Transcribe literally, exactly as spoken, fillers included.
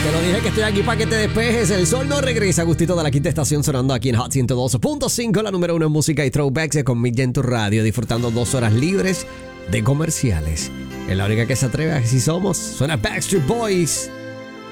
Te lo dije que estoy aquí para que te despejes. El sol no regresa. Gustito de la quinta estación sonando aquí en Hot ciento dos punto cinco, la número uno en música y throwbacks con Mick en tu radio, disfrutando dos horas libres de comerciales. Es la única que se atreve, así somos. Suena Backstreet Boys.